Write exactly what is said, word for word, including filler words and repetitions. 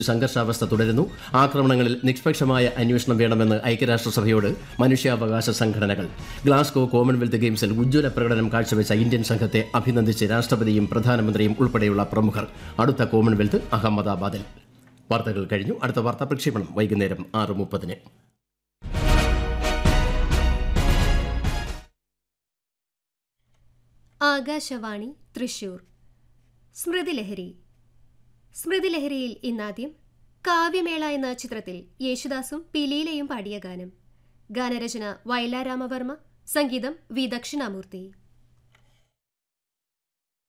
സംഘർഷാവസ്ഥ തുടരുന്നു. ആക്രമണങ്ങളിൽ നിഷ്പക്ഷമായ അന്വേഷണം വേണമെന്ന് ഐക്യരാഷ്ട്രസഭയോട് മനുഷ്യാവകാശ സംഘടനകൾ. ഗ്ലാസ്ഗോ കോമൺവെൽത്ത് ഗെയിംസിൽ ഉജ്ജ്വല പ്രകടനം കാഴ്ചവെച്ച ഇന്ത്യൻ സംഘത്തെ അഭിനന്ദിച്ച് രാഷ്ട്രപതിയും പ്രധാനമന്ത്രിയും ഉൾപ്പെടെയുള്ള പ്രമുഖർ. അടുത്ത കോമൺവെൽത്ത് അഹമ്മദാബാദിൽ. വാർത്തകൾ കഴിഞ്ഞു. അടുത്ത വാർത്താ പ്രക്ഷേപണം വൈകുന്നേരം ആറ് മുപ്പതിന്. ആകാശവാണി തൃശൂർ. സ്മൃതിലഹരി. സ്മൃതിലഹരിയിൽ ഇന്നാദ്യം കാവ്യമേള എന്ന ചിത്രത്തിൽ യേശുദാസും പി ലീലയും പാടിയ ഗാനം. ഗാനരചന വയലാരാമവർമ്മ, സംഗീതം വി ദക്ഷിണാമൂർത്തി.